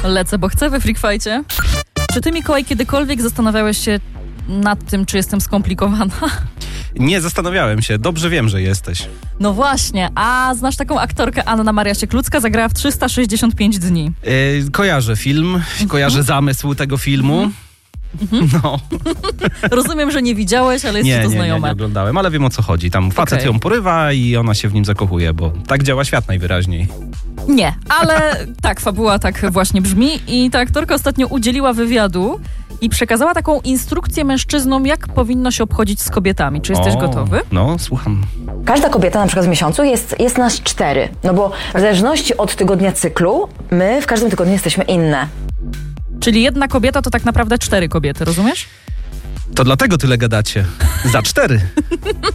Lecę, bo chcę we Freak Fight'cie. Czy ty, Mikołaj, kiedykolwiek zastanawiałeś się nad tym, czy jestem skomplikowana? Nie zastanawiałem się, dobrze wiem, że jesteś. No właśnie, a znasz taką aktorkę Anna Maria Sieklucka? Zagrała w 365 dni. Kojarzę film, kojarzę zamysł tego filmu. No. Rozumiem, że nie widziałeś, ale jest ci to znajome. Nie oglądałem, ale wiem, o co chodzi. Tam facet ją porywa i ona się w nim zakochuje, bo tak działa świat najwyraźniej. Nie, ale tak, fabuła tak właśnie brzmi i ta aktorka ostatnio udzieliła wywiadu i przekazała taką instrukcję mężczyznom, jak powinno się obchodzić z kobietami. Czy jesteś gotowy? No, słucham. Każda kobieta na przykład w miesiącu jest nas 4, no bo w zależności od tygodnia cyklu, my w każdym tygodniu jesteśmy inne. Czyli jedna kobieta to tak naprawdę 4 kobiety, rozumiesz? To dlatego tyle gadacie. Za 4.